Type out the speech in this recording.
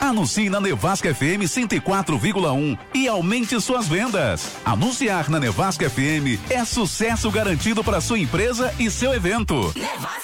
Anuncie na Nevasca FM 104,1 e aumente suas vendas. Anunciar na Nevasca FM é sucesso garantido para sua empresa e seu evento.